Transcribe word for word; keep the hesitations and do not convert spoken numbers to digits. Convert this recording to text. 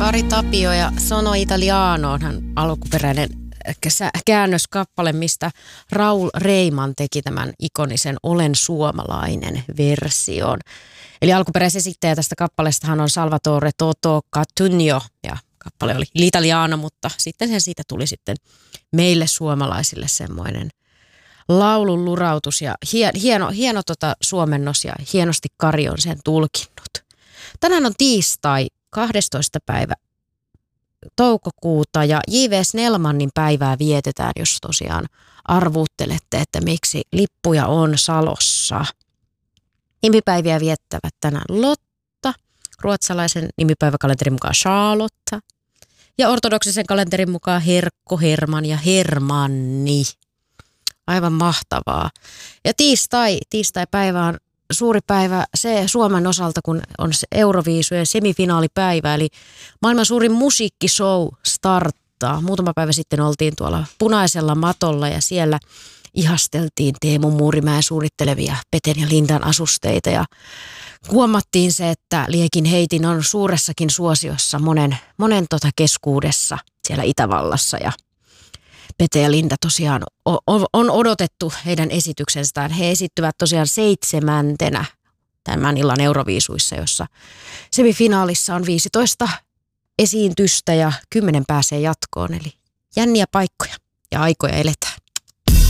Kari Tapio ja Sono Italiano onhan alkuperäinen käännöskappale, mistä Raul Reiman teki tämän ikonisen Olen suomalainen version. Eli alkuperäisesittäjä tästä kappaleestahan on Salvatore Toto Cutugno ja kappale oli L'Italiano, mutta sitten sen siitä tuli sitten meille suomalaisille semmoinen laulun lurautus ja hieno, hieno, hieno tota suomennos ja hienosti Kari on sen tulkinnut. Tänään on tiistai kahdestoista päivä toukokuuta ja J V Snellmanin päivää vietetään, jos tosiaan arvuuttelette, että miksi lippuja on Salossa. Nimipäiviä viettävät tänään Lotta, ruotsalaisen nimipäiväkalenterin mukaan Charlotta ja ortodoksisen kalenterin mukaan Herkko, Herman ja Hermanni. Aivan mahtavaa. Ja tiistai, tiistai-päivä on suuri päivä se Suomen osalta, kun on se Euroviisujen semifinaalipäivä, eli maailman suurin musiikkishow starttaa. Muutama päivä sitten oltiin tuolla punaisella matolla ja siellä ihasteltiin Teemu Muurimäen suunnittelevia Peten ja Lindan asusteita ja huomattiin se, että Liekin heitin on suuressakin suosiossa monen, monen tota keskuudessa siellä Itävallassa ja Pete ja Linda tosiaan on, on odotettu heidän esityksestään. He esittyvät tosiaan seitsemäntenä tämän illan Euroviisuissa, jossa semifinaalissa on viisitoista esiintystä ja kymmenen pääsee jatkoon. Eli jänniä paikkoja ja aikoja eletään.